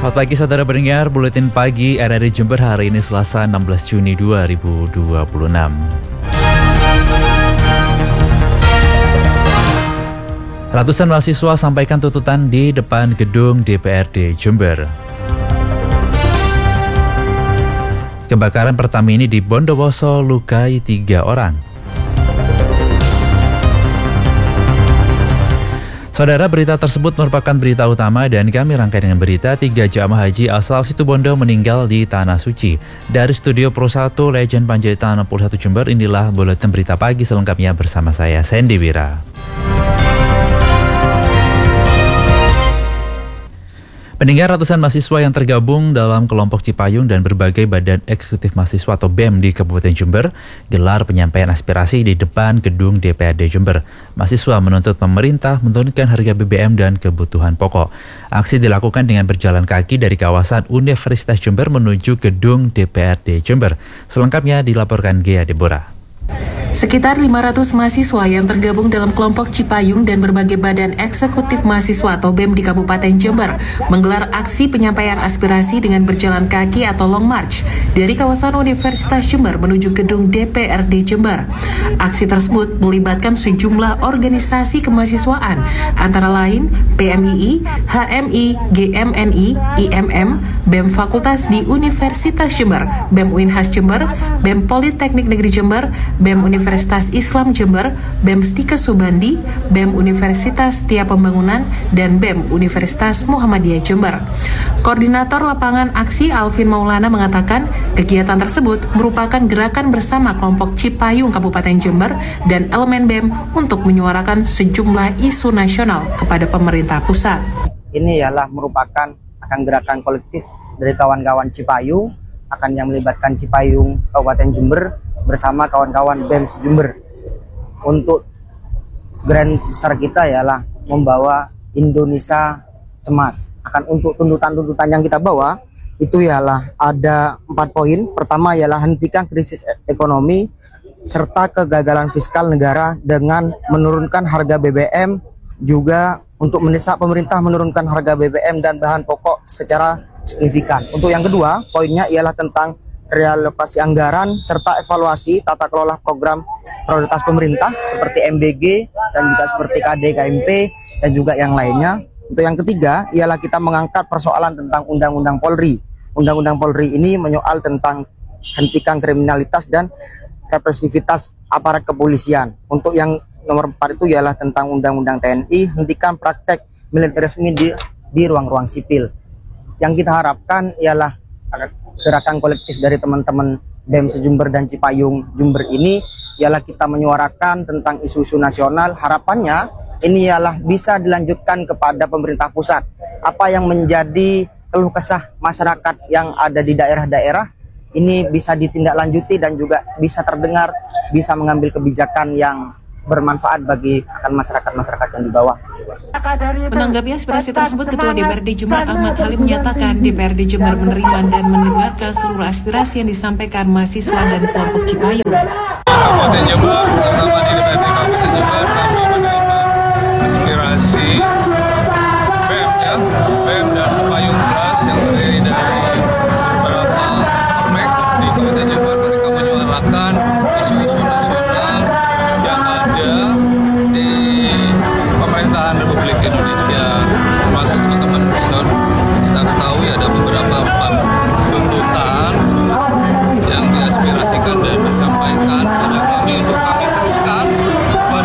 Selamat pagi saudara pendengar, Buletin Pagi RRI Jember hari ini Selasa 16 Juni 2026. Ratusan mahasiswa sampaikan tuntutan di depan gedung DPRD Jember. Kebakaran Pertamini di Bondowoso lukai 3 orang. Saudara, berita tersebut merupakan berita utama dan kami rangkai dengan berita 3 jamaah haji asal Situbondo meninggal di Tanah Suci. Dari studio Pro 1 Legend Panjaitan 61 Jember, inilah Buletin Berita Pagi selengkapnya bersama saya, Sandy Wira. Pendengar, ratusan mahasiswa yang tergabung dalam kelompok Cipayung dan berbagai badan eksekutif mahasiswa atau BEM di Kabupaten Jember gelar penyampaian aspirasi di depan gedung DPRD Jember. Mahasiswa menuntut pemerintah menurunkan harga BBM dan kebutuhan pokok. Aksi dilakukan dengan berjalan kaki dari kawasan Universitas Jember menuju gedung DPRD Jember. Selengkapnya dilaporkan Gea Deborah. Sekitar 500 mahasiswa yang tergabung dalam kelompok Cipayung dan berbagai badan eksekutif mahasiswa atau BEM di Kabupaten Jember menggelar aksi penyampaian aspirasi dengan berjalan kaki atau long march dari kawasan Universitas Jember menuju gedung DPRD Jember. Aksi tersebut melibatkan sejumlah organisasi kemahasiswaan antara lain PMII, HMI, GMNI, IMM, BEM Fakultas di Universitas Jember, BEM Uinhas Jember, BEM Politeknik Negeri Jember, BEM Universitas Islam Jember, BEM Stika Subandi, BEM Universitas Setia Pembangunan, dan BEM Universitas Muhammadiyah Jember. Koordinator lapangan aksi Alvin Maulana mengatakan kegiatan tersebut merupakan gerakan bersama kelompok Cipayung Kabupaten Jember dan elemen BEM untuk menyuarakan sejumlah isu nasional kepada pemerintah pusat. Ini ialah merupakan akan gerakan kolektif dari kawan-kawan Cipayung, akan yang melibatkan Cipayung Kabupaten Jember bersama kawan-kawan BEM Jember. Untuk grand besar kita ialah membawa Indonesia cemas. Akan untuk tuntutan-tuntutan yang kita bawa itu ialah ada 4 poin. Pertama ialah hentikan krisis ekonomi serta kegagalan fiskal negara dengan menurunkan harga BBM, juga untuk mendesak pemerintah menurunkan harga BBM dan bahan pokok secara signifikan. Untuk yang kedua, poinnya ialah tentang realokasi anggaran serta evaluasi tata kelola program prioritas pemerintah seperti MBG dan juga seperti KD-KMP dan juga yang lainnya. Untuk yang ketiga ialah kita mengangkat persoalan tentang Undang-Undang Polri. Undang-Undang Polri ini menyoal tentang hentikan kriminalitas dan represivitas aparat kepolisian. Untuk yang nomor 4 itu ialah tentang Undang-Undang TNI, hentikan praktek militerisme di ruang-ruang sipil. Yang kita harapkan ialah gerakan kolektif dari teman-teman BEM Jember dan Cipayung Jember ini ialah kita menyuarakan tentang isu-isu nasional. Harapannya ini ialah bisa dilanjutkan kepada pemerintah pusat. Apa yang menjadi keluh kesah masyarakat yang ada di daerah-daerah ini bisa ditindaklanjuti dan juga bisa terdengar, bisa mengambil kebijakan yang bermanfaat bagi masyarakat-masyarakat yang di bawah. Menanggapi aspirasi tersebut, Ketua DPRD Jember Ahmad Halim menyatakan DPRD Jember menerima dan mendengarkan seluruh aspirasi yang disampaikan mahasiswa dan kelompok Cipayung. Kabupaten Jember, terutama di DPRD Kabupaten Jember, kami menerima aspirasi BEM dan Cipayung Plus yang terdiri dari beberapa ormek di Kabupaten Jember. Mereka menyuarakan isu-isu nasional yang ada di pemerintahan Republik Indonesia, termasuk teman-teman Buson. Kita ketahui ada beberapa tuntutan yang diaspirasikan dan disampaikan pada kami untuk kami teruskan kepada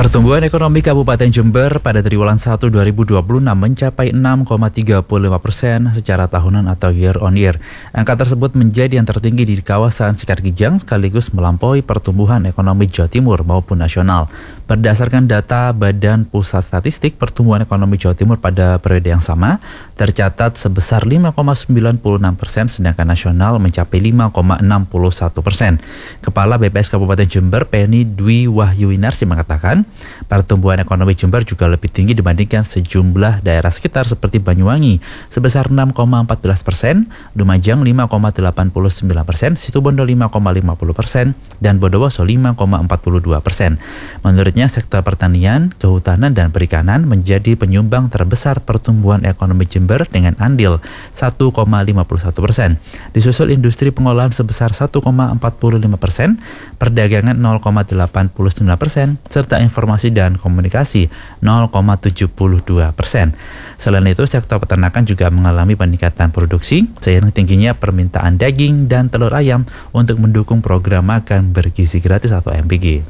Pertumbuhan ekonomi Kabupaten Jember pada triwulan 1 2026 mencapai 6,35% secara tahunan atau year on year. Angka tersebut menjadi yang tertinggi di kawasan Sikargijang sekaligus melampaui pertumbuhan ekonomi Jawa Timur maupun nasional. Berdasarkan data Badan Pusat Statistik, pertumbuhan ekonomi Jawa Timur pada periode yang sama tercatat sebesar 5,96%, sedangkan nasional mencapai 5,61%. Kepala BPS Kabupaten Jember, Penny Dwi Wahyuwinarsi mengatakan, pertumbuhan ekonomi Jember juga lebih tinggi dibandingkan sejumlah daerah sekitar seperti Banyuwangi sebesar 6,14%, Lumajang 5,89%, Situbondo 5,50%, dan Bondowoso 5,42%. Menurutnya, sektor pertanian, kehutanan, dan perikanan menjadi penyumbang terbesar pertumbuhan ekonomi Jember dengan andil 1,51%. Disusul industri pengolahan sebesar 1,45%, perdagangan 0,89%, serta informasi dan komunikasi 0,72%. Selain itu, sektor peternakan juga mengalami peningkatan produksi seiring tingginya permintaan daging dan telur ayam untuk mendukung program makan bergizi gratis atau MBG.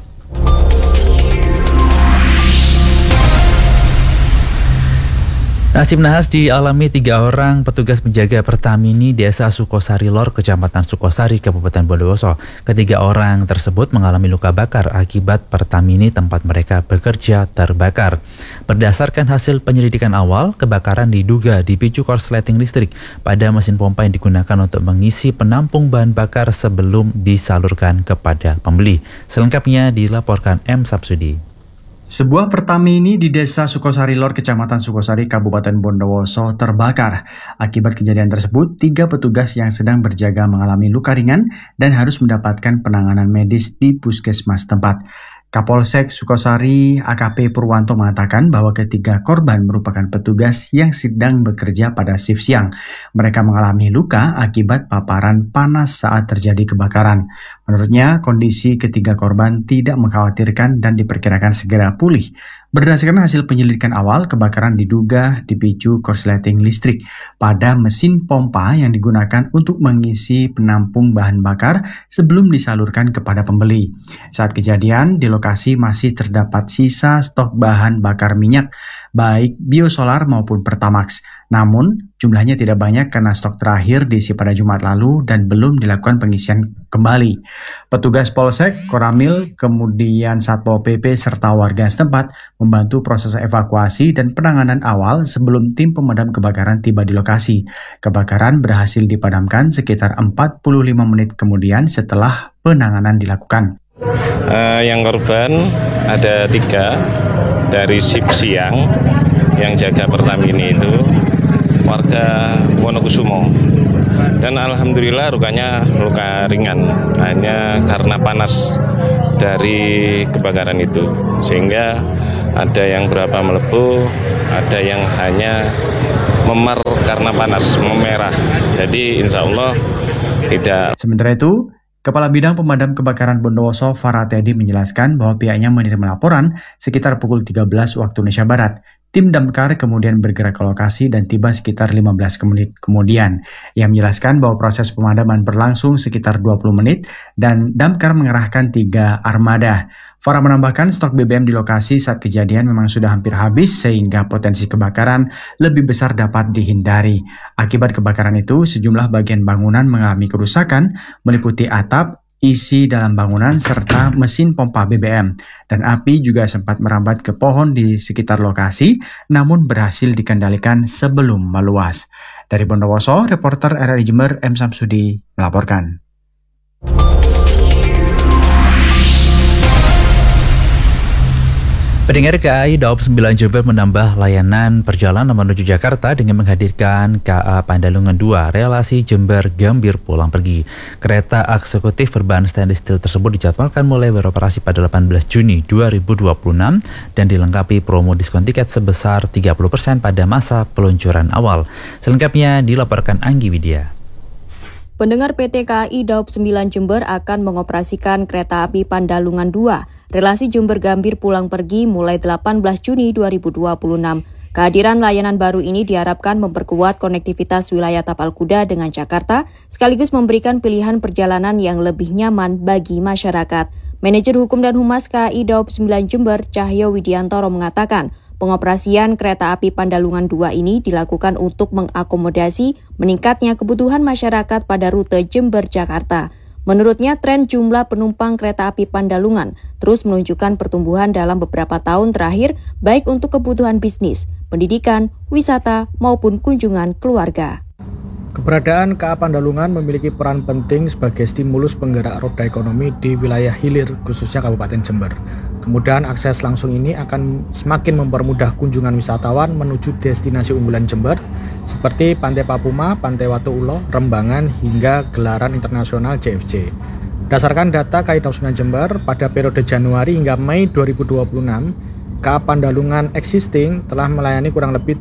Nasib nahas dialami 3 orang petugas penjaga Pertamini Desa Sukosari Lor, Kecamatan Sukosari, Kabupaten Bondowoso. Ketiga orang tersebut mengalami luka bakar akibat Pertamini tempat mereka bekerja terbakar. Berdasarkan hasil penyelidikan awal, kebakaran diduga dipicu korsleting listrik pada mesin pompa yang digunakan untuk mengisi penampung bahan bakar sebelum disalurkan kepada pembeli. Selengkapnya dilaporkan M. Sapsudi. Sebuah Pertamini di Desa Sukosari Lor, Kecamatan Sukosari, Kabupaten Bondowoso terbakar. Akibat kejadian tersebut, 3 petugas yang sedang berjaga mengalami luka ringan dan harus mendapatkan penanganan medis di puskesmas tempat. Kapolsek Sukosari AKP Purwanto mengatakan bahwa ketiga korban merupakan petugas yang sedang bekerja pada shift siang. Mereka mengalami luka akibat paparan panas saat terjadi kebakaran. Menurutnya, kondisi ketiga korban tidak mengkhawatirkan dan diperkirakan segera pulih. Berdasarkan hasil penyelidikan awal, kebakaran diduga dipicu korsleting listrik pada mesin pompa yang digunakan untuk mengisi penampung bahan bakar sebelum disalurkan kepada pembeli. Saat kejadian, di lokasi masih terdapat sisa stok bahan bakar minyak, baik biosolar maupun Pertamax. Namun, jumlahnya tidak banyak karena stok terakhir diisi pada Jumat lalu dan belum dilakukan pengisian kembali. Petugas Polsek, Koramil, kemudian Satpol PP, serta warga setempat membantu proses evakuasi dan penanganan awal sebelum tim pemadam kebakaran tiba di lokasi. Kebakaran berhasil dipadamkan sekitar 45 menit kemudian setelah penanganan dilakukan. Yang korban ada 3 dari shift siang yang jaga Pertamini itu warga Wonokusumo, dan alhamdulillah lukanya luka ringan, hanya karena panas dari kebakaran itu, sehingga ada yang berapa melepuh, ada yang hanya memar karena panas, memerah. Jadi insya Allah tidak. Sementara itu, Kepala Bidang Pemadam Kebakaran Bondowoso Farah Teddy menjelaskan bahwa pihaknya menerima laporan sekitar pukul 13 waktu Indonesia Barat. Tim damkar kemudian bergerak ke lokasi dan tiba sekitar 15 menit kemudian. Ia menjelaskan bahwa proses pemadaman berlangsung sekitar 20 menit dan damkar mengerahkan 3 armada. Farah menambahkan stok BBM di lokasi saat kejadian memang sudah hampir habis sehingga potensi kebakaran lebih besar dapat dihindari. Akibat kebakaran itu, sejumlah bagian bangunan mengalami kerusakan meliputi atap, isi dalam bangunan, serta mesin pompa BBM. Dan api juga sempat merambat ke pohon di sekitar lokasi, namun berhasil dikendalikan sebelum meluas. Dari Bondowoso, reporter RRI Jember M. Samsudi melaporkan. Pendengar, KAI Daob 9 Jember menambah layanan perjalanan menuju Jakarta dengan menghadirkan KA Pandalungan 2 relasi Jember Gambir pulang pergi. Kereta eksekutif berbahan stainless steel tersebut dijadwalkan mulai beroperasi pada 18 Juni 2026 dan dilengkapi promo diskon tiket sebesar 30% pada masa peluncuran awal. Selengkapnya dilaporkan Anggi Widya. Pendengar, PT KAI Daob 9 Jember akan mengoperasikan kereta api Pandalungan 2, relasi Jember-Gambir pulang pergi mulai 18 Juni 2026. Kehadiran layanan baru ini diharapkan memperkuat konektivitas wilayah tapal kuda dengan Jakarta, sekaligus memberikan pilihan perjalanan yang lebih nyaman bagi masyarakat. Manajer Hukum dan Humas KAI Daob 9 Jember, Cahyo Widiantoro mengatakan, pengoperasian kereta api Pandalungan 2 ini dilakukan untuk mengakomodasi meningkatnya kebutuhan masyarakat pada rute Jember-Jakarta. Menurutnya, tren jumlah penumpang kereta api Pandalungan terus menunjukkan pertumbuhan dalam beberapa tahun terakhir, baik untuk kebutuhan bisnis, pendidikan, wisata, maupun kunjungan keluarga. Keberadaan KA Pandalungan memiliki peran penting sebagai stimulus penggerak roda ekonomi di wilayah hilir, khususnya Kabupaten Jember. Kemudahan akses langsung ini akan semakin mempermudah kunjungan wisatawan menuju destinasi unggulan Jember, seperti Pantai Papuma, Pantai Watu Ulo, Rembangan, hingga gelaran internasional JFC. Berdasarkan data KAI Daob 9 Jember, pada periode Januari hingga Mei 2026, KA Pandalungan existing telah melayani kurang lebih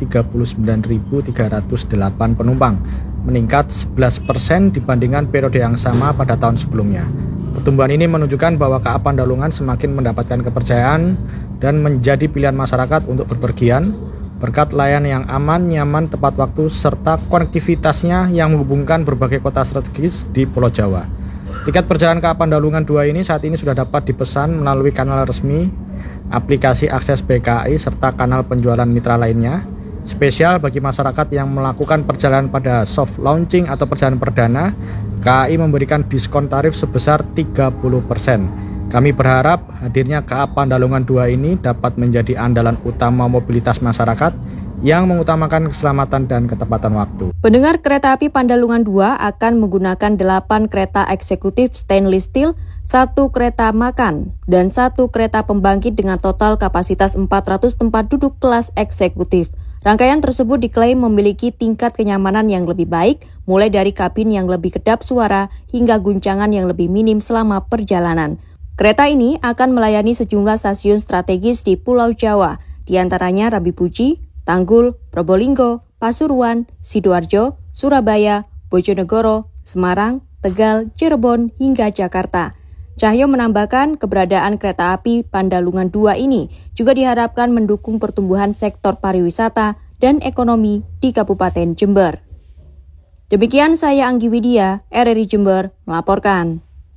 39.308 penumpang, meningkat 11% dibandingkan periode yang sama pada tahun sebelumnya. Pertumbuhan ini menunjukkan bahwa KA Pandalungan semakin mendapatkan kepercayaan dan menjadi pilihan masyarakat untuk berpergian, berkat layanan yang aman, nyaman, tepat waktu, serta konektivitasnya yang menghubungkan berbagai kota strategis di Pulau Jawa. Tiket perjalanan KA Pandalungan 2 ini saat ini sudah dapat dipesan melalui kanal resmi, aplikasi akses BKI, serta kanal penjualan mitra lainnya. Spesial bagi masyarakat yang melakukan perjalanan pada soft launching atau perjalanan perdana, KAI memberikan diskon tarif sebesar 30%. Kami berharap hadirnya KA Pandalungan 2 ini dapat menjadi andalan utama mobilitas masyarakat yang mengutamakan keselamatan dan ketepatan waktu. Pendengar, kereta api Pandalungan 2 akan menggunakan 8 kereta eksekutif stainless steel, 1 kereta makan, dan 1 kereta pembangkit dengan total kapasitas 400 tempat duduk kelas eksekutif. Rangkaian tersebut diklaim memiliki tingkat kenyamanan yang lebih baik, mulai dari kabin yang lebih kedap suara hingga guncangan yang lebih minim selama perjalanan. Kereta ini akan melayani sejumlah stasiun strategis di Pulau Jawa, di antaranya Rabipuji, Tanggul, Probolinggo, Pasuruan, Sidoarjo, Surabaya, Bojonegoro, Semarang, Tegal, Cirebon, hingga Jakarta. Cahyo menambahkan keberadaan kereta api Pandalungan 2 ini juga diharapkan mendukung pertumbuhan sektor pariwisata dan ekonomi di Kabupaten Jember. Demikian saya Anggi Widya, RRI Jember, melaporkan.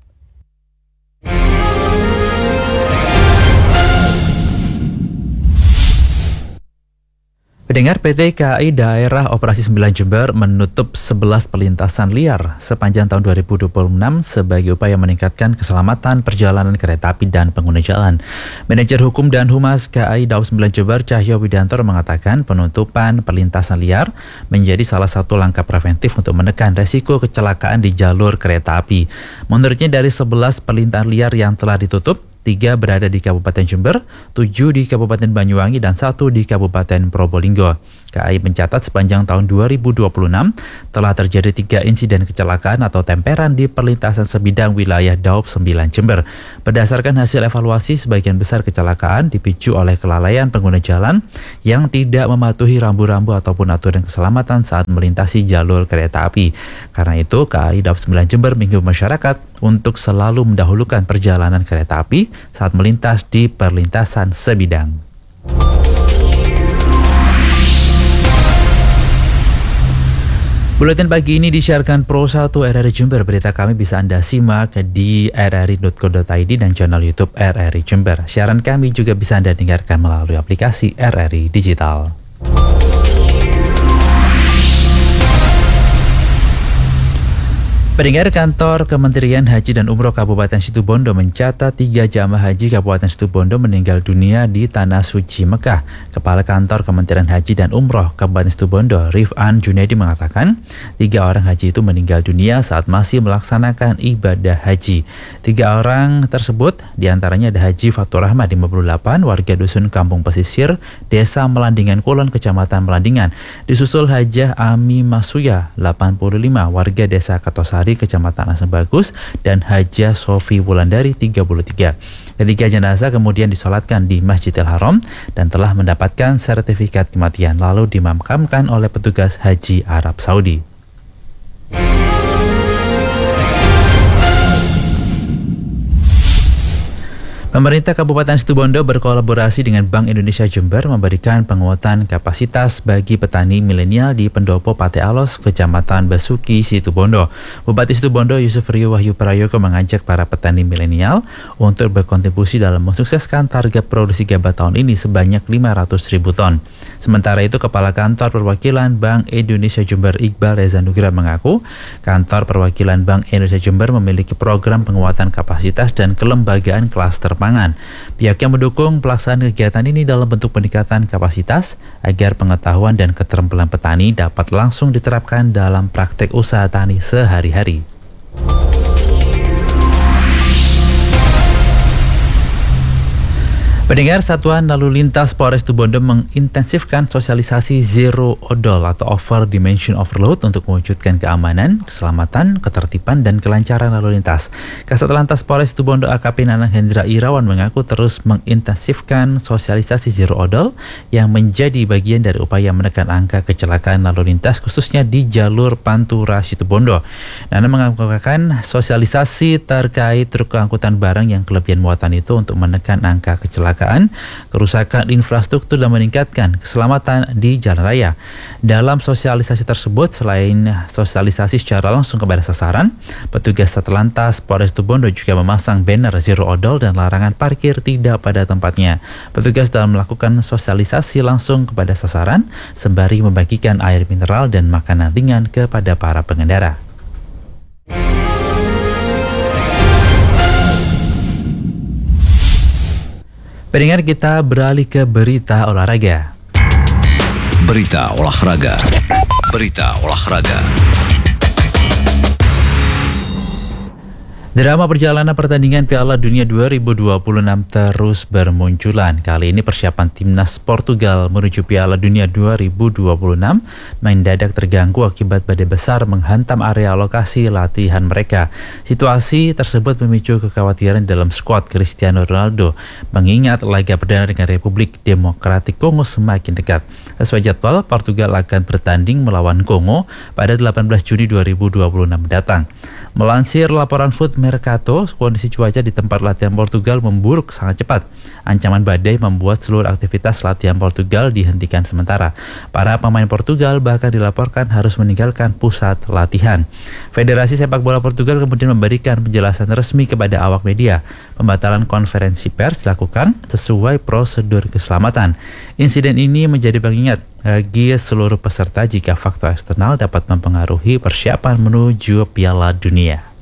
Pendengar, PT KAI Daerah Operasi 9 Jember menutup 11 perlintasan liar sepanjang tahun 2026 sebagai upaya meningkatkan keselamatan perjalanan kereta api dan pengguna jalan. Manajer Hukum dan Humas KAI Daob 9 Jember, Cahyo Widiantoro mengatakan penutupan perlintasan liar menjadi salah satu langkah preventif untuk menekan resiko kecelakaan di jalur kereta api. Menurutnya, dari 11 perlintasan liar yang telah ditutup, 3 berada di Kabupaten Jember, 7 di Kabupaten Banyuwangi, dan 1 di Kabupaten Probolinggo. KAI mencatat sepanjang tahun 2026 telah terjadi 3 insiden kecelakaan atau temperan di perlintasan sebidang wilayah Daob 9 Jember. Berdasarkan hasil evaluasi, sebagian besar kecelakaan dipicu oleh kelalaian pengguna jalan yang tidak mematuhi rambu-rambu ataupun aturan keselamatan saat melintasi jalur kereta api. Karena itu, KAI Daob 9 Jember menghimbau masyarakat untuk selalu mendahulukan perjalanan kereta api saat melintas di perlintasan sebidang. Buletin pagi ini disiarkan Pro 1 RRI Jember. Berita kami bisa Anda simak di rri.co.id dan channel YouTube RRI Jember. Siaran kami juga bisa Anda dengarkan melalui aplikasi RRI Digital. Pendengar, Kantor Kementerian Haji dan Umroh Kabupaten Situbondo mencatat 3 jamaah haji Kabupaten Situbondo meninggal dunia di Tanah Suci Mekah. Kepala Kantor Kementerian Haji dan Umroh Kabupaten Situbondo, Rifan Junaidi, mengatakan 3 orang haji itu meninggal dunia saat masih melaksanakan ibadah haji. 3 orang tersebut diantaranya ada Haji Fatur Rahmat 58, warga Dusun Kampung Pesisir, Desa Melandingan Kulon, Kecamatan Melandingan. Disusul Hajah Ami Masuya 85, warga Desa Katosari, Kecamatan Asem Bagus, dan Hajah Sofi Wulandari 33. Ketiga jenazah kemudian disolatkan di Masjidil Haram dan telah mendapatkan sertifikat kematian lalu dimakamkan oleh petugas haji Arab Saudi. Pemerintah Kabupaten Situbondo berkolaborasi dengan Bank Indonesia Jember memberikan penguatan kapasitas bagi petani milenial di Pendopo Pate Alos, Kecamatan Basuki, Situbondo. Bupati Situbondo Yusuf Rio Wahyu Prayoko mengajak para petani milenial untuk berkontribusi dalam mensukseskan target produksi gabah tahun ini sebanyak 500.000 ton. Sementara itu, Kepala Kantor Perwakilan Bank Indonesia Jember Iqbal Reza Nugra mengaku Kantor Perwakilan Bank Indonesia Jember memiliki program penguatan kapasitas dan kelembagaan klaster pangan. Pihaknya mendukung pelaksanaan kegiatan ini dalam bentuk peningkatan kapasitas agar pengetahuan dan keterampilan petani dapat langsung diterapkan dalam praktek usaha tani sehari-hari. Pendengar, Satuan Lalu Lintas Polres Situbondo mengintensifkan sosialisasi Zero Odol atau Over Dimension Overload untuk mewujudkan keamanan, keselamatan, ketertiban, dan kelancaran lalu lintas. Kasat Lantas Polres Situbondo AKP Nanang Hendra Irawan mengaku terus mengintensifkan sosialisasi Zero Odol yang menjadi bagian dari upaya menekan angka kecelakaan lalu lintas khususnya di jalur Pantura Situbondo. Nanang mengungkapkan sosialisasi terkait truk angkutan barang yang kelebihan muatan itu untuk menekan angka kecelakaan, kerusakan infrastruktur dan meningkatkan keselamatan di jalan raya. Dalam sosialisasi tersebut, selain sosialisasi secara langsung kepada sasaran, petugas Satlantas Polres Situbondo juga memasang banner Zero Odol dan larangan parkir tidak pada tempatnya. Petugas dalam melakukan sosialisasi langsung kepada sasaran sembari membagikan air mineral dan makanan ringan kepada para pengendara. Pendengar, kita beralih ke berita olahraga. Berita olahraga. Berita olahraga. Drama perjalanan pertandingan Piala Dunia 2026 terus bermunculan. Kali ini persiapan timnas Portugal menuju Piala Dunia 2026 mendadak terganggu akibat badai besar menghantam area lokasi latihan mereka. Situasi tersebut memicu kekhawatiran dalam skuad Cristiano Ronaldo, mengingat laga perdana dengan Republik Demokratik Kongo semakin dekat. Sesuai jadwal, Portugal akan bertanding melawan Kongo pada 18 Juni 2026 mendatang. Melansir laporan Food Mercato, kondisi cuaca di tempat latihan Portugal memburuk sangat cepat. Ancaman badai membuat seluruh aktivitas latihan Portugal dihentikan sementara. Para pemain Portugal bahkan dilaporkan harus meninggalkan pusat latihan. Federasi Sepak Bola Portugal kemudian memberikan penjelasan resmi kepada awak media. Pembatalan konferensi pers dilakukan sesuai prosedur keselamatan. Insiden ini menjadi pengingat bagi seluruh peserta jika faktor eksternal dapat mempengaruhi persiapan menuju Piala Dunia.